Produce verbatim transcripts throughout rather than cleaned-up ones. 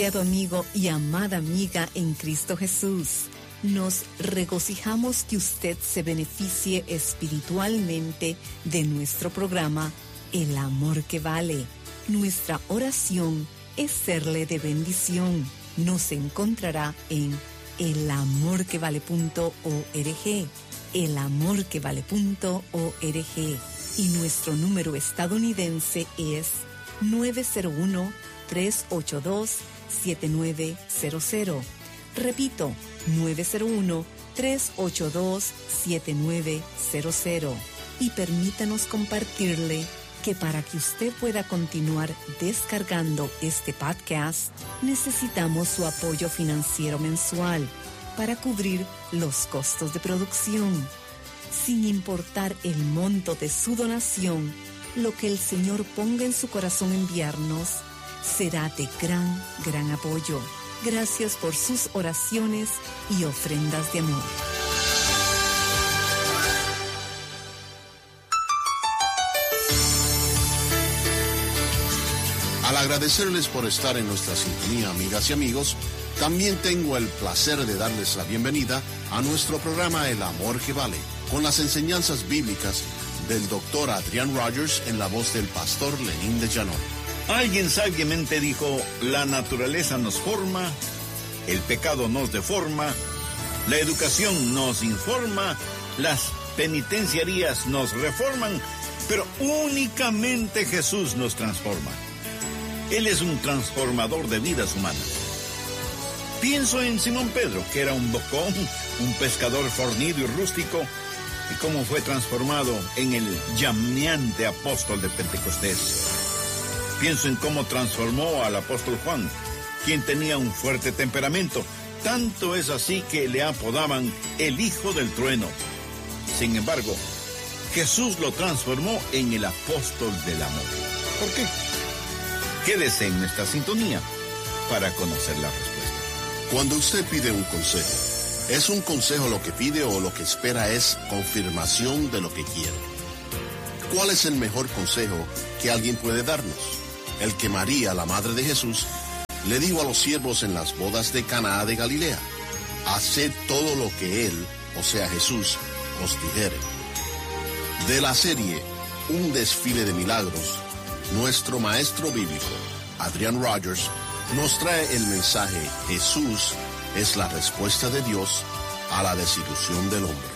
Amigo y amada amiga en Cristo Jesús, nos regocijamos que usted se beneficie espiritualmente de nuestro programa El Amor que Vale. Nuestra oración es serle de bendición. Nos encontrará en el amor que vale punto org, el amor que vale punto org, y nuestro número estadounidense es nueve cero uno, tres ocho dos, siete nueve cero cero. Repito, nueve cero uno, tres ocho dos, siete nueve cero cero. Y permítanos compartirle que para que usted pueda continuar descargando este podcast, necesitamos su apoyo financiero mensual para cubrir los costos de producción. Sin importar el monto de su donación, lo que el Señor ponga en su corazón enviarnos será de gran, gran apoyo. Gracias por sus oraciones y ofrendas de amor. Al agradecerles por estar en nuestra sintonía, amigas y amigos, también tengo el placer de darles la bienvenida a nuestro programa El Amor que Vale, con las enseñanzas bíblicas del doctor Adrian Rogers en la voz del pastor Lenín de Llanón. Alguien sabiamente dijo, la naturaleza nos forma, el pecado nos deforma, la educación nos informa, las penitenciarías nos reforman, pero únicamente Jesús nos transforma. Él es un transformador de vidas humanas. Pienso en Simón Pedro, que era un bocón, un pescador fornido y rústico, y cómo fue transformado en el llameante apóstol de Pentecostés. Pienso en cómo transformó al apóstol Juan, quien tenía un fuerte temperamento. Tanto es así que le apodaban el Hijo del Trueno. Sin embargo, Jesús lo transformó en el apóstol del amor. ¿Por qué? Quédese en nuestra sintonía para conocer la respuesta. Cuando usted pide un consejo, ¿es un consejo lo que pide o lo que espera es confirmación de lo que quiere? ¿Cuál es el mejor consejo que alguien puede darnos? El que María, la madre de Jesús, le dijo a los siervos en las bodas de Caná de Galilea: haced todo lo que él, o sea Jesús, os dijere. De la serie Un desfile de milagros, nuestro maestro bíblico, Adrian Rogers, nos trae el mensaje: Jesús es la respuesta de Dios a la desilusión del hombre.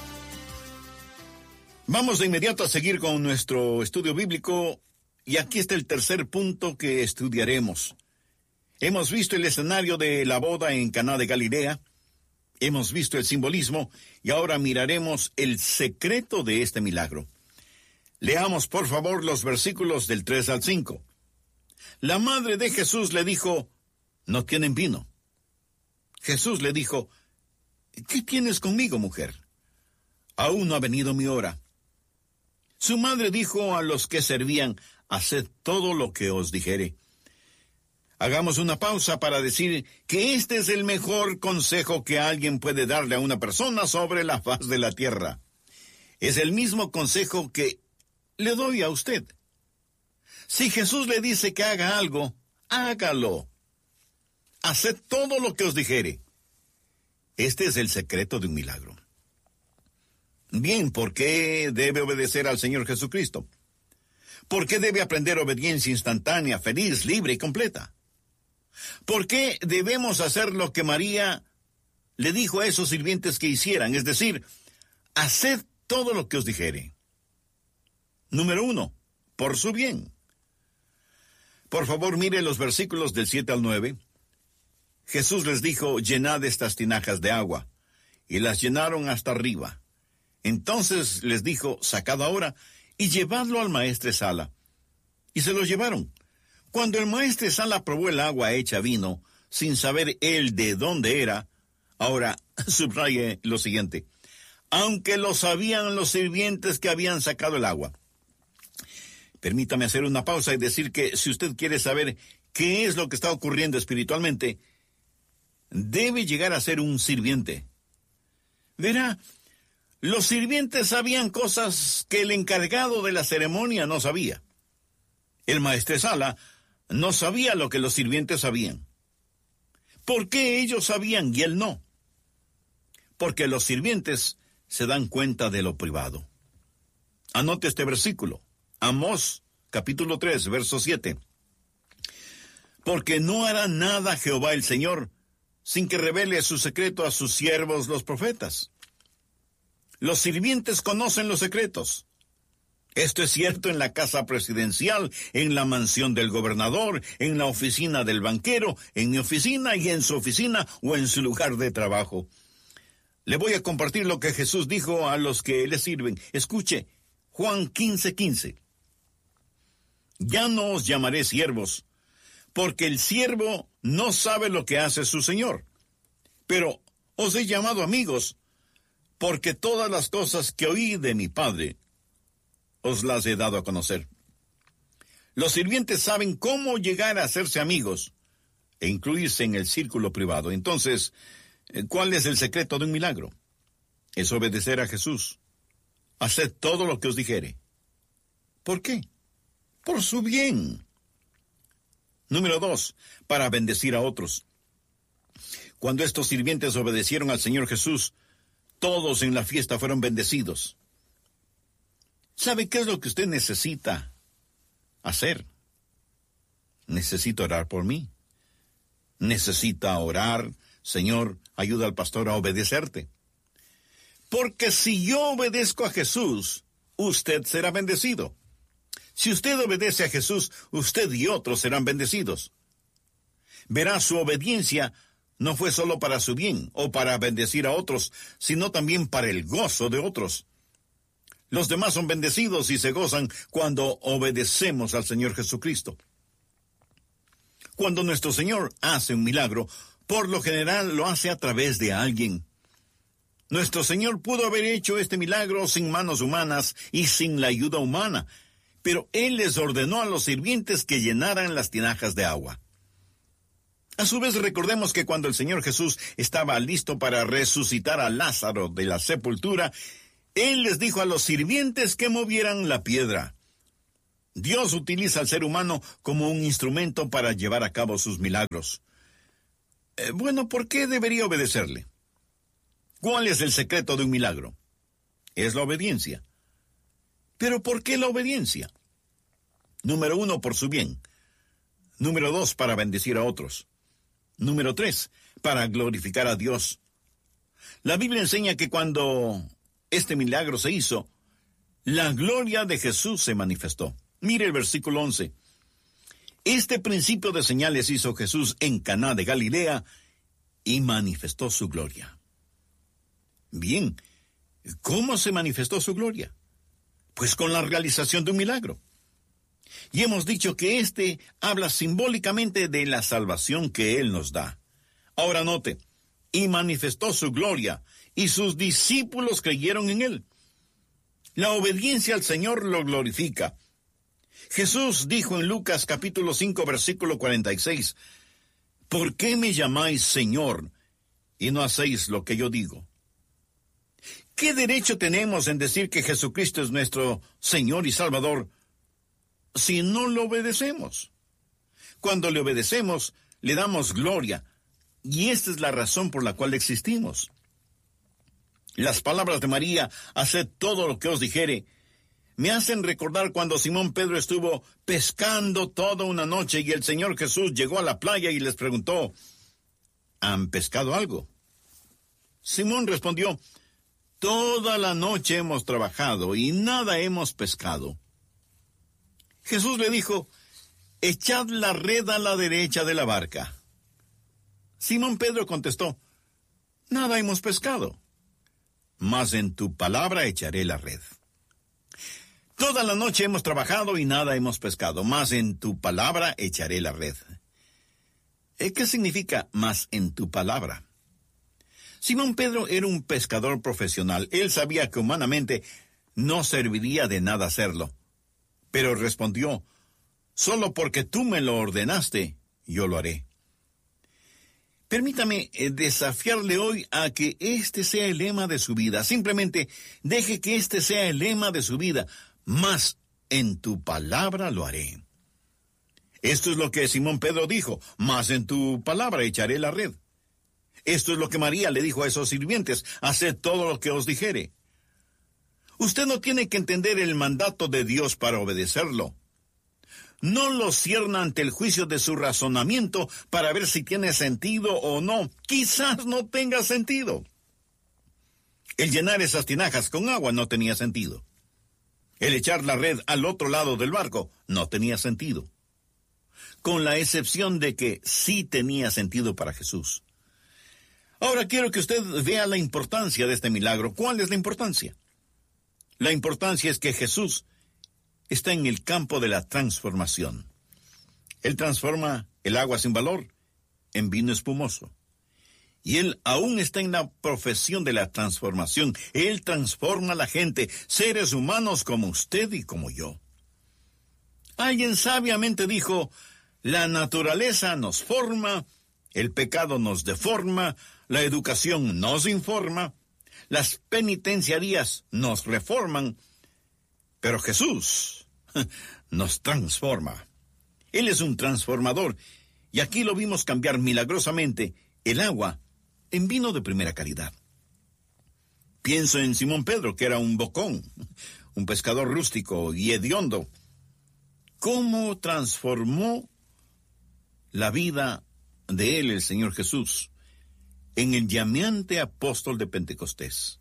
Vamos de inmediato a seguir con nuestro estudio bíblico, y aquí está el tercer punto que estudiaremos. Hemos visto el escenario de la boda en Caná de Galilea, hemos visto el simbolismo, y ahora miraremos el secreto de este milagro. Leamos por favor los versículos del tres al cinco. La madre de Jesús le dijo: no tienen vino. Jesús le dijo: ¿qué tienes conmigo, mujer? Aún no ha venido mi hora. Su madre dijo a los que servían: haced todo lo que os dijere. Hagamos una pausa para decir que este es el mejor consejo que alguien puede darle a una persona sobre la faz de la tierra. Es el mismo consejo que le doy a usted. Si Jesús le dice que haga algo, hágalo. Haced todo lo que os dijere. Este es el secreto de un milagro. Bien, ¿por qué debe obedecer al Señor Jesucristo? ¿Por qué debe aprender obediencia instantánea, feliz, libre y completa? ¿Por qué debemos hacer lo que María le dijo a esos sirvientes que hicieran? Es decir, haced todo lo que os dijere. Número uno, por su bien. Por favor, mire los versículos del siete al nueve. Jesús les dijo: llenad estas tinajas de agua, y las llenaron hasta arriba. Entonces les dijo: sacad ahora y llevadlo al maestresala. Y se lo llevaron. Cuando el maestresala probó el agua hecha vino, sin saber él de dónde era, ahora subraye lo siguiente: aunque lo sabían los sirvientes que habían sacado el agua. Permítame hacer una pausa y decir que si usted quiere saber qué es lo que está ocurriendo espiritualmente, debe llegar a ser un sirviente. Verá, los sirvientes sabían cosas que el encargado de la ceremonia no sabía. El maestresala no sabía lo que los sirvientes sabían. ¿Por qué ellos sabían y él no? Porque los sirvientes se dan cuenta de lo privado. Anote este versículo. Amós, capítulo tres, verso siete. Porque no hará nada Jehová el Señor sin que revele su secreto a sus siervos los profetas. Los sirvientes conocen los secretos. Esto es cierto en la casa presidencial, en la mansión del gobernador, en la oficina del banquero, en mi oficina y en su oficina o en su lugar de trabajo. Le voy a compartir lo que Jesús dijo a los que le sirven. Escuche, Juan quince, quince. Ya no os llamaré siervos, porque el siervo no sabe lo que hace su señor. Pero os he llamado amigos, porque todas las cosas que oí de mi Padre os las he dado a conocer. Los sirvientes saben cómo llegar a hacerse amigos e incluirse en el círculo privado. Entonces, ¿cuál es el secreto de un milagro? Es obedecer a Jesús. Haced todo lo que os dijere. ¿Por qué? Por su bien. Número dos, para bendecir a otros. Cuando estos sirvientes obedecieron al Señor Jesús, todos en la fiesta fueron bendecidos. ¿Sabe qué es lo que usted necesita hacer? Necesito orar por mí. Necesita orar, Señor, ayuda al pastor a obedecerte. Porque si yo obedezco a Jesús, usted será bendecido. Si usted obedece a Jesús, usted y otros serán bendecidos. Verá, su obediencia no fue solo para su bien o para bendecir a otros, sino también para el gozo de otros. Los demás son bendecidos y se gozan cuando obedecemos al Señor Jesucristo. Cuando nuestro Señor hace un milagro, por lo general lo hace a través de alguien. Nuestro Señor pudo haber hecho este milagro sin manos humanas y sin la ayuda humana, pero Él les ordenó a los sirvientes que llenaran las tinajas de agua. A su vez, recordemos que cuando el Señor Jesús estaba listo para resucitar a Lázaro de la sepultura, Él les dijo a los sirvientes que movieran la piedra. Dios utiliza al ser humano como un instrumento para llevar a cabo sus milagros. Eh, bueno, ¿por qué debería obedecerle? ¿Cuál es el secreto de un milagro? Es la obediencia. ¿Pero por qué la obediencia? Número uno, por su bien. Número dos, para bendecir a otros. Número tres, para glorificar a Dios. La Biblia enseña que cuando este milagro se hizo, la gloria de Jesús se manifestó. Mire el versículo once. Este principio de señales hizo Jesús en Caná de Galilea y manifestó su gloria. Bien, ¿cómo se manifestó su gloria? Pues con la realización de un milagro. Y hemos dicho que este habla simbólicamente de la salvación que Él nos da. Ahora note, y manifestó su gloria, y sus discípulos creyeron en Él. La obediencia al Señor lo glorifica. Jesús dijo en Lucas capítulo cinco, versículo cuarenta y seis, ¿por qué me llamáis Señor y no hacéis lo que yo digo? ¿Qué derecho tenemos en decir que Jesucristo es nuestro Señor y Salvador si no lo obedecemos? Cuando le obedecemos, le damos gloria, y esta es la razón por la cual existimos. Las palabras de María, haced todo lo que os dijere, me hacen recordar cuando Simón Pedro estuvo pescando toda una noche y el Señor Jesús llegó a la playa y les preguntó, ¿han pescado algo? Simón respondió, toda la noche hemos trabajado y nada hemos pescado. Jesús le dijo, echad la red a la derecha de la barca. Simón Pedro contestó, nada hemos pescado, mas en tu palabra echaré la red. Toda la noche hemos trabajado y nada hemos pescado, mas en tu palabra echaré la red. ¿Qué significa mas en tu palabra? Simón Pedro era un pescador profesional. Él sabía que humanamente no serviría de nada hacerlo. Pero respondió, solo porque tú me lo ordenaste, yo lo haré. Permítame desafiarle hoy a que este sea el lema de su vida. Simplemente deje que este sea el lema de su vida. Mas en tu palabra lo haré. Esto es lo que Simón Pedro dijo, mas en tu palabra echaré la red. Esto es lo que María le dijo a esos sirvientes: haced todo lo que os dijere. Usted no tiene que entender el mandato de Dios para obedecerlo. No lo cierna ante el juicio de su razonamiento para ver si tiene sentido o no. Quizás no tenga sentido. El llenar esas tinajas con agua no tenía sentido. El echar la red al otro lado del barco no tenía sentido. Con la excepción de que sí tenía sentido para Jesús. Ahora quiero que usted vea la importancia de este milagro. ¿Cuál es la importancia? La importancia es que Jesús está en el campo de la transformación. Él transforma el agua sin valor en vino espumoso. Y Él aún está en la profesión de la transformación. Él transforma a la gente, seres humanos como usted y como yo. Alguien sabiamente dijo: la naturaleza nos forma, el pecado nos deforma, la educación nos informa, las penitenciarías nos reforman, pero Jesús nos transforma. Él es un transformador, y aquí lo vimos cambiar milagrosamente el agua en vino de primera calidad. Pienso en Simón Pedro, que era un bocón, un pescador rústico y hediondo. ¿Cómo transformó la vida de él el Señor Jesús en el llameante apóstol de Pentecostés?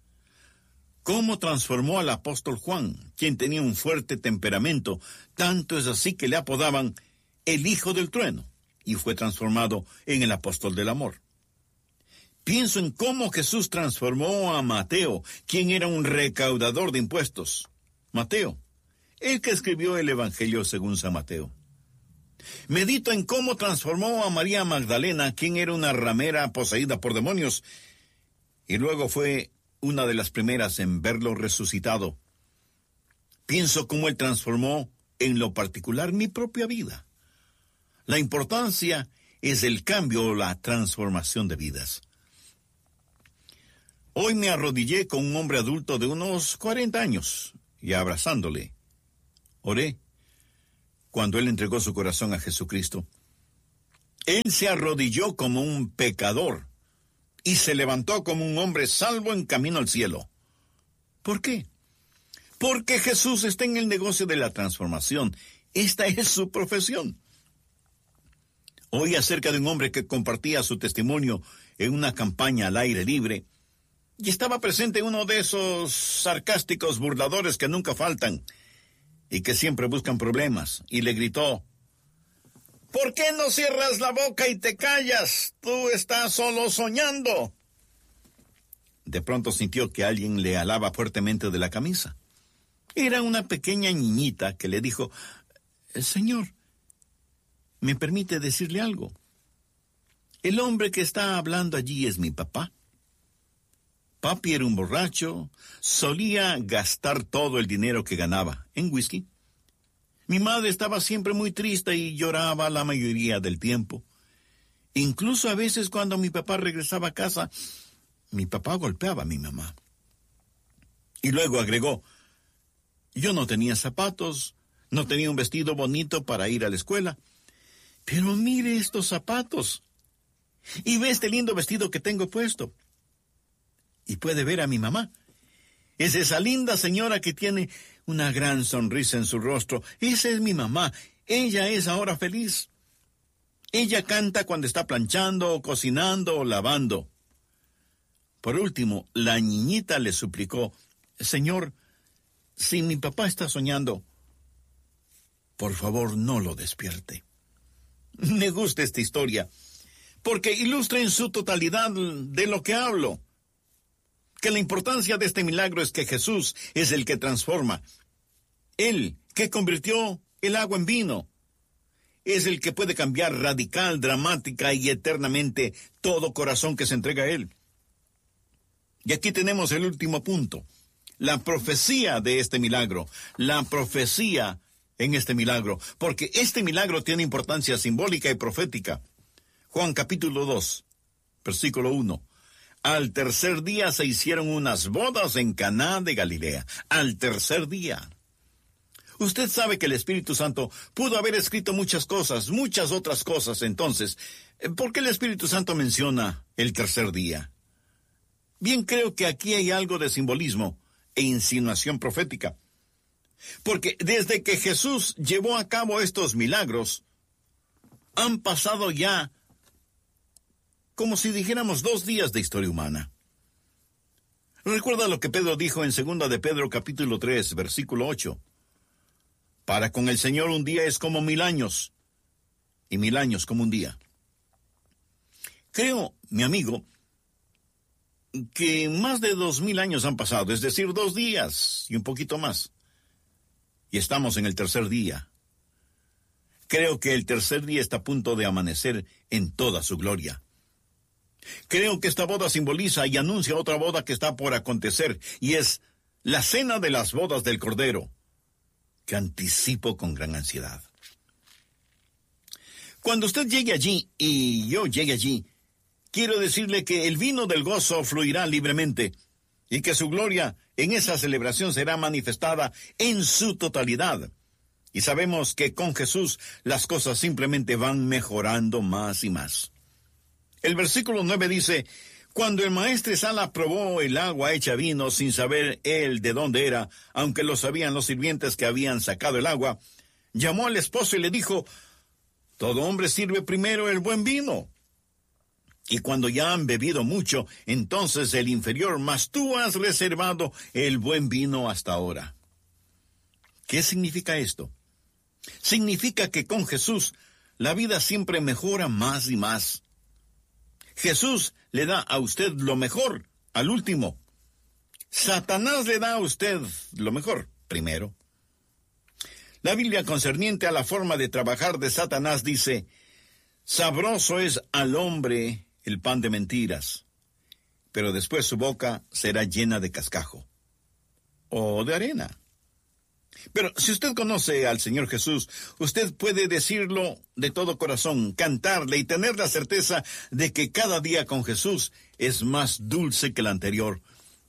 ¿Cómo transformó al apóstol Juan, quien tenía un fuerte temperamento? Tanto es así que le apodaban el Hijo del Trueno, y fue transformado en el apóstol del amor. Pienso en cómo Jesús transformó a Mateo, quien era un recaudador de impuestos. Mateo, el que escribió el Evangelio según San Mateo. Medito en cómo transformó a María Magdalena, quien era una ramera poseída por demonios, y luego fue una de las primeras en verlo resucitado. Pienso cómo Él transformó en lo particular mi propia vida. La importancia es el cambio o la transformación de vidas. Hoy me arrodillé con un hombre adulto de unos cuarenta años y abrazándole, oré cuando él entregó su corazón a Jesucristo. Él se arrodilló como un pecador y se levantó como un hombre salvo en camino al cielo. ¿Por qué? Porque Jesús está en el negocio de la transformación. Esta es su profesión. Oí acerca de un hombre que compartía su testimonio en una campaña al aire libre y estaba presente uno de esos sarcásticos burladores que nunca faltan y que siempre buscan problemas, y le gritó: ¿por qué no cierras la boca y te callas? Tú estás solo soñando. De pronto sintió que alguien le alaba fuertemente de la camisa. Era una pequeña niñita que le dijo: Señor, ¿me permite decirle algo? El hombre que está hablando allí es mi papá. Papi era un borracho, solía gastar todo el dinero que ganaba en whisky. Mi madre estaba siempre muy triste y lloraba la mayoría del tiempo. Incluso a veces cuando mi papá regresaba a casa, mi papá golpeaba a mi mamá. Y luego agregó: yo no tenía zapatos, no tenía un vestido bonito para ir a la escuela. Pero mire estos zapatos. Y ve este lindo vestido que tengo puesto. Y puede ver a mi mamá. Es esa linda señora que tiene una gran sonrisa en su rostro. Esa es mi mamá. Ella es ahora feliz. Ella canta cuando está planchando o cocinando o lavando. Por último, la niñita le suplicó: Señor, si mi papá está soñando, por favor no lo despierte. Me gusta esta historia, porque ilustra en su totalidad de lo que hablo. Que la importancia de este milagro es que Jesús es el que transforma. Él, que convirtió el agua en vino, es el que puede cambiar radical, dramática y eternamente todo corazón que se entrega a Él. Y aquí tenemos el último punto, la profecía de este milagro, la profecía en este milagro, porque este milagro tiene importancia simbólica y profética. Juan capítulo dos, versículo uno. Al tercer día se hicieron unas bodas en Caná de Galilea. Al tercer día. Usted sabe que el Espíritu Santo pudo haber escrito muchas cosas, muchas otras cosas entonces, ¿Por qué el Espíritu Santo menciona el tercer día? Bien, creo que aquí hay algo de simbolismo e insinuación profética. Porque desde que Jesús llevó a cabo estos milagros, han pasado ya, como si dijéramos, dos días de historia humana. Recuerda lo que Pedro dijo en segunda de Pedro capítulo tres, versículo ocho. Para con el Señor un día es como mil años, y mil años como un día. Creo, mi amigo, que más de dos mil años han pasado, es decir, dos días y un poquito más. Y estamos en el tercer día. Creo que el tercer día está a punto de amanecer en toda su gloria. Creo que esta boda simboliza y anuncia otra boda que está por acontecer, y es la cena de las bodas del Cordero, que anticipo con gran ansiedad. Cuando usted llegue allí y yo llegue allí, quiero decirle que el vino del gozo fluirá libremente y que su gloria en esa celebración será manifestada en su totalidad. Y sabemos que con Jesús las cosas simplemente van mejorando más y más. El versículo nueve dice, cuando el maestresala probó el agua hecha vino sin saber él de dónde era, aunque lo sabían los sirvientes que habían sacado el agua, llamó al esposo y le dijo, todo hombre sirve primero el buen vino. Y cuando ya han bebido mucho, entonces el inferior, mas tú has reservado el buen vino hasta ahora. ¿Qué significa esto? Significa que con Jesús la vida siempre mejora más y más. Jesús le da a usted lo mejor al último. Satanás le da a usted lo mejor primero. La Biblia concerniente a la forma de trabajar de Satanás dice, sabroso es al hombre el pan de mentiras, pero después su boca será llena de cascajo o de arena. Pero si usted conoce al Señor Jesús, usted puede decirlo de todo corazón, cantarle y tener la certeza de que cada día con Jesús es más dulce que el anterior.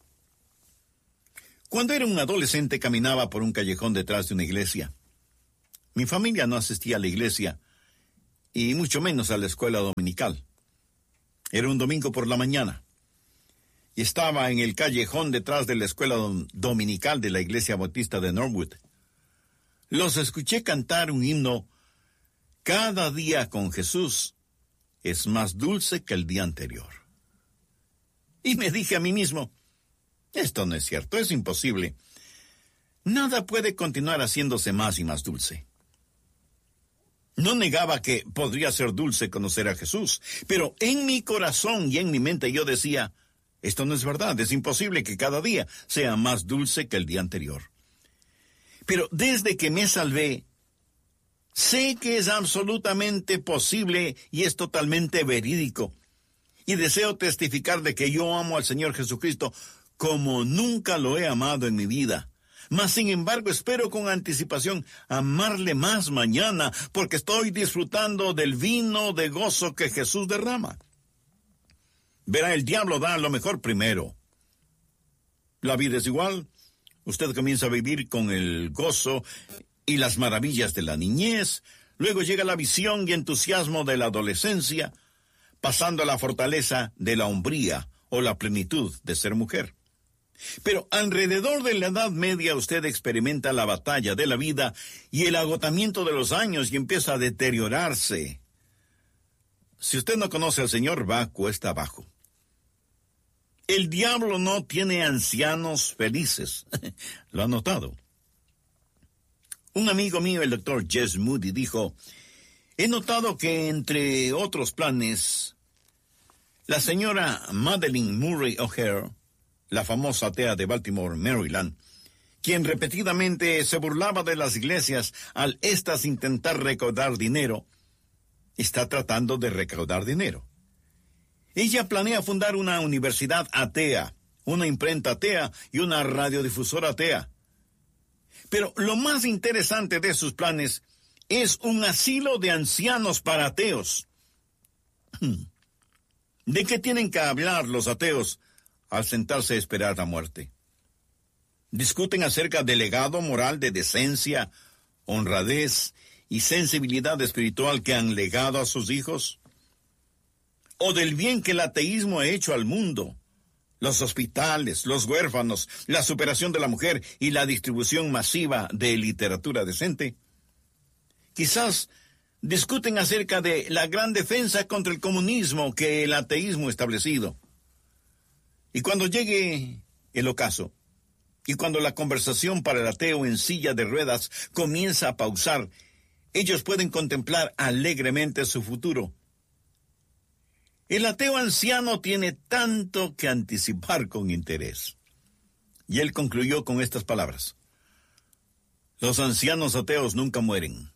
Cuando era un adolescente caminaba por un callejón detrás de una iglesia. Mi familia no asistía a la iglesia, y mucho menos a la escuela dominical. Era un domingo por la mañana, y estaba en el callejón detrás de la escuela dominical de la iglesia bautista de Norwood. Los escuché cantar un himno, cada día con Jesús es más dulce que el día anterior. Y me dije a mí mismo, esto no es cierto, es imposible. Nada puede continuar haciéndose más y más dulce. No negaba que podría ser dulce conocer a Jesús, pero en mi corazón y en mi mente yo decía, esto no es verdad, es imposible que cada día sea más dulce que el día anterior. Pero desde que me salvé, sé que es absolutamente posible y es totalmente verídico. Y deseo testificar de que yo amo al Señor Jesucristo como nunca lo he amado en mi vida. Mas, sin embargo, espero con anticipación amarle más mañana, porque estoy disfrutando del vino de gozo que Jesús derrama. Verá, el diablo da lo mejor primero. La vida es igual. Usted comienza a vivir con el gozo y las maravillas de la niñez. Luego llega la visión y entusiasmo de la adolescencia, pasando a la fortaleza de la hombría o la plenitud de ser mujer. Pero alrededor de la Edad Media usted experimenta la batalla de la vida y el agotamiento de los años y empieza a deteriorarse. Si usted no conoce al Señor, va cuesta abajo. El diablo no tiene ancianos felices. ¿Lo ha notado? Un amigo mío, el doctor Jess Moody, dijo, he notado que entre otros planes, la señora Madeleine Murray O'Hare, la famosa atea de Baltimore, Maryland, quien repetidamente se burlaba de las iglesias al éstas intentar recaudar dinero, está tratando de recaudar dinero. Ella planea fundar una universidad atea, una imprenta atea y una radiodifusora atea. Pero lo más interesante de sus planes es un asilo de ancianos para ateos. ¿De qué tienen que hablar los ateos al sentarse a esperar la muerte? Discuten acerca del legado moral de decencia, honradez y sensibilidad espiritual que han legado a sus hijos. o del bien que el ateísmo ha hecho al mundo, los hospitales, los huérfanos, la superación de la mujer y la distribución masiva de literatura decente. Quizás discuten acerca de la gran defensa contra el comunismo que el ateísmo ha establecido. Y cuando llegue el ocaso, y cuando la conversación para el ateo en silla de ruedas comienza a pausar, ellos pueden contemplar alegremente su futuro. El ateo anciano tiene tanto que anticipar con interés. Y él concluyó con estas palabras: los ancianos ateos nunca mueren.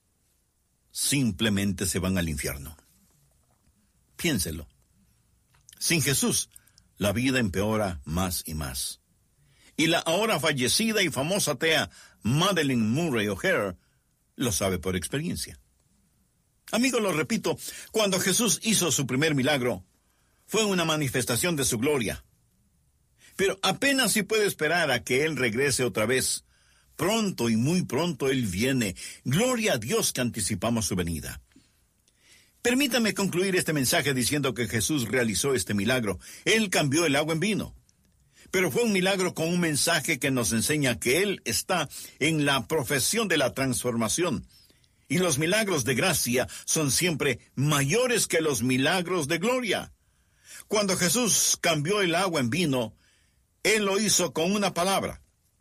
Simplemente se van al infierno. Piénselo. Sin Jesús, la vida empeora más y más. Y la ahora fallecida y famosa atea Madeleine Murray O'Hair lo sabe por experiencia. Amigo, lo repito, cuando Jesús hizo su primer milagro, fue una manifestación de su gloria. Pero apenas si puede esperar a que Él regrese otra vez. Pronto y muy pronto Él viene. Gloria a Dios que anticipamos su venida. Permítame concluir este mensaje diciendo que Jesús realizó este milagro. Él cambió el agua en vino. Pero fue un milagro con un mensaje que nos enseña que Él está en la profesión de la transformación. Y los milagros de gracia son siempre mayores que los milagros de gloria. Cuando Jesús cambió el agua en vino, Él lo hizo con una palabra.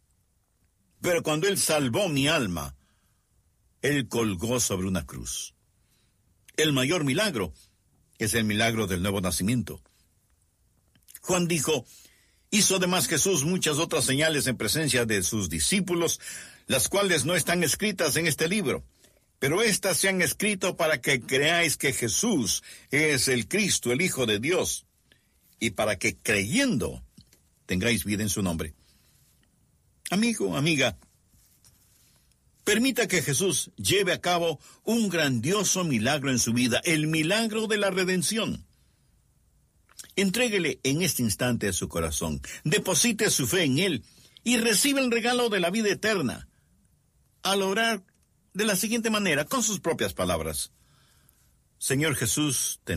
Pero cuando Él salvó mi alma, Él colgó sobre una cruz. El mayor milagro es el milagro del nuevo nacimiento. Juan dijo: hizo además Jesús muchas otras señales en presencia de sus discípulos, las cuales no están escritas en este libro. Pero éstas se han escrito para que creáis que Jesús es el Cristo, el Hijo de Dios, y para que creyendo tengáis vida en su nombre. Amigo, amiga, permita que Jesús lleve a cabo un grandioso milagro en su vida, el milagro de la redención. Entréguele en este instante a su corazón, deposite su fe en Él y recibe el regalo de la vida eterna. Al orar de la siguiente manera, con sus propias palabras: Señor Jesús, te